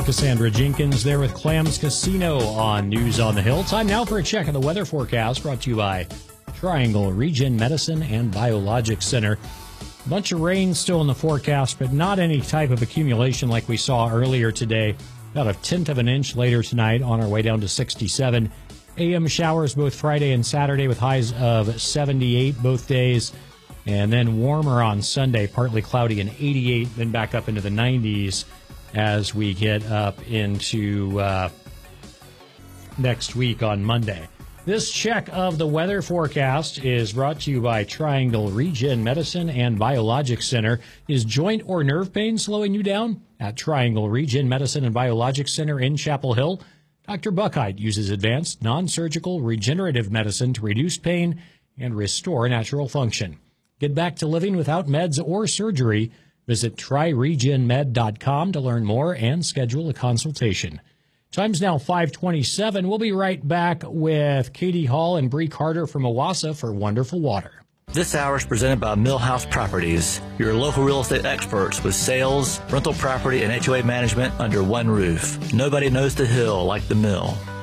Cassandra Jenkins there with Clams Casino on News on the Hill. Time now for a check of the weather forecast brought to you by Triangle Region Medicine and Biologic Center. A bunch of rain still in the forecast, but not any type of accumulation like we saw earlier today. About a tenth of an inch later tonight on our way down to 67. AM showers both Friday and Saturday with highs of 78 both days. And then warmer on Sunday, partly cloudy and 88, then back up into the 90s as we get up into next week on Monday. This check of the weather forecast is brought to you by Triangle Region Medicine and Biologic Center. Is joint or nerve pain slowing you down? At Triangle Region Medicine and Biologic Center in Chapel Hill, Dr. Buckheit uses advanced non-surgical regenerative medicine to reduce pain and restore natural function. Get back to living without meds or surgery. Visit TryRegionMed.com to learn more and schedule a consultation. Time's now 5:27. We'll be right back with Katie Hall and Bree Carter from Owasso for Wonderful Water. This hour is presented by Millhouse Properties, your local real estate experts with sales, rental property, and HOA management under one roof. Nobody knows the hill like the mill.